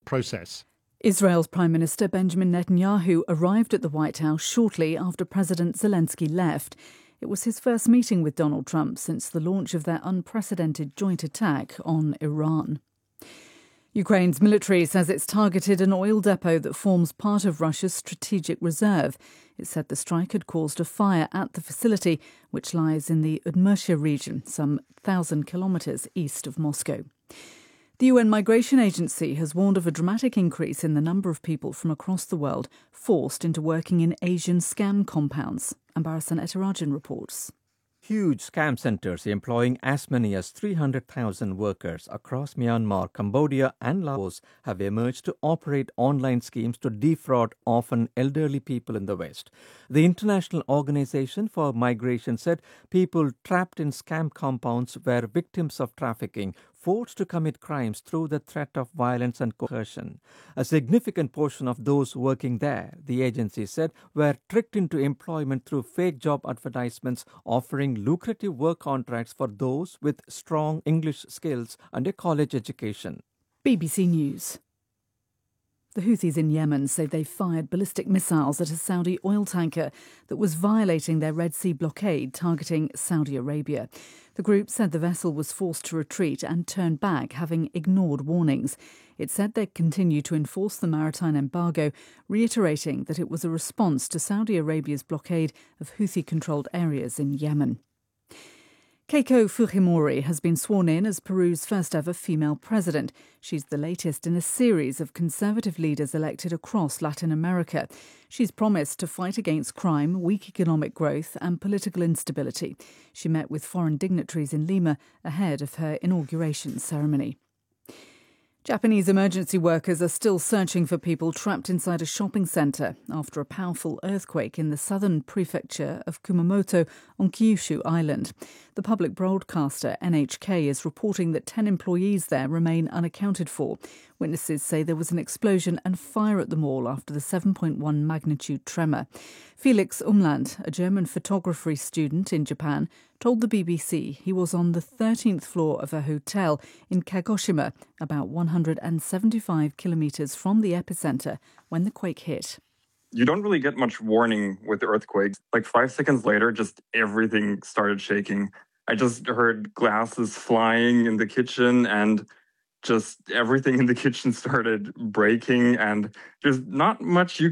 process. Israel's Prime Minister Benjamin Netanyahu arrived at the White House shortly after President Zelensky left. It was his first meeting with Donald Trump since the launch of their unprecedented joint attack on Iran. Ukraine's military says it's targeted an oil depot that forms part of Russia's strategic reserve. It said the strike had caused a fire at the facility, which lies in the Udmurtia region, some 1,000 kilometres east of Moscow. The UN Migration Agency has warned of a dramatic increase in the number of people from across the world forced into working in Asian scam compounds. Ambarasan Etarajan reports. Huge scam centres employing as many as 300,000 workers across Myanmar, Cambodia and Laos have emerged to operate online schemes to defraud often elderly people in the West. The International Organization for Migration said people trapped in scam compounds were victims of trafficking, forced to commit crimes through the threat of violence and coercion. A significant portion of those working there, the agency said, were tricked into employment through fake job advertisements offering lucrative work contracts for those with strong English skills and a college education. BBC News. The Houthis in Yemen say they fired ballistic missiles at a Saudi oil tanker that was violating their Red Sea blockade targeting Saudi Arabia. The group said the vessel was forced to retreat and turn back, having ignored warnings. It said they'd continue to enforce the maritime embargo, reiterating that it was a response to Saudi Arabia's blockade of Houthi-controlled areas in Yemen. Keiko Fujimori has been sworn in as Peru's first ever female president. She's the latest in a series of conservative leaders elected across Latin America. She's promised to fight against crime, weak economic growth and political instability. She met with foreign dignitaries in Lima ahead of her inauguration ceremony. Japanese emergency workers are still searching for people trapped inside a shopping centre after a powerful earthquake in the southern prefecture of Kumamoto on Kyushu Island. The public broadcaster NHK is reporting that 10 employees there remain unaccounted for. Witnesses say there was an explosion and fire at the mall after the 7.1 magnitude tremor. Felix Umland, a German photography student in Japan, told the BBC he was on the 13th floor of a hotel in Kagoshima, about 175 kilometres from the epicentre, when the quake hit. You don't really get much warning with earthquakes. Like 5 seconds later, just everything started shaking. I just heard glasses flying in the kitchen and just everything in the kitchen started breaking, and there's not much you